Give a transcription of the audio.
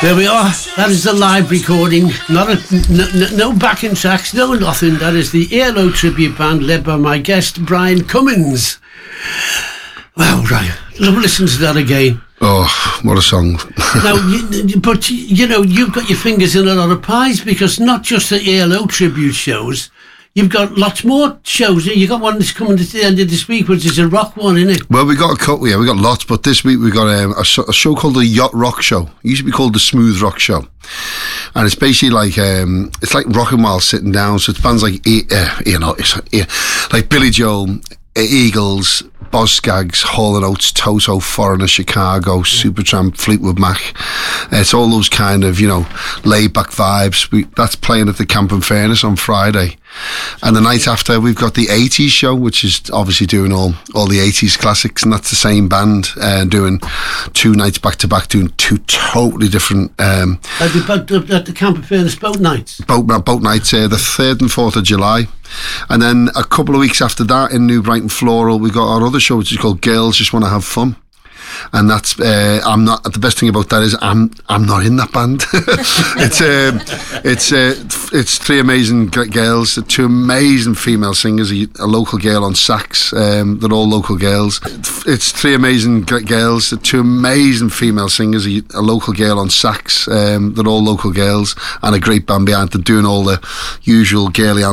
There we are. That is the live recording. No backing tracks, no nothing. That is the ELO tribute band led by my guest Brian Cummins. Well, right, listen to that again. Oh, what a song. Now, but you know, you've got your fingers in a lot of pies, because not just the ELO tribute shows, you've got lots more shows. You got one that's coming at the end of this week, which is a rock one, isn't it? Well, we got a couple, yeah, we got lots, but this week we got a show called the Yacht Rock Show. It used to be called the Smooth Rock Show, and it's basically like it's like rocking while sitting down. So it's bands like like Billy Joel, Eagles, Boz Scaggs, Hall & Oates, Toto, Foreigner, Chicago, Supertramp, Fleetwood Mac. It's all those kind of, you know, laid-back vibes. That's playing at the Camp and Furnace on Friday. And the night after, we've got the 80s show, which is obviously doing all the 80s classics, and that's the same band doing 2 nights back-to-back, doing 2 totally different... at the Camp and Furnace boat nights? Boat nights, the 3rd and 4th of July. And then a couple of weeks after that, in New Brighton Floral, we got our other show, which is called Girls Just Want to Have Fun. And that's I'm not. The best thing about that is I'm not in that band. It's 3 amazing girls, 2 amazing female singers, a local girl on sax. They're all local girls. It's 3 amazing girls, 2 amazing female singers, a local girl on sax. They're all local girls, and a great band behind them doing all the usual girly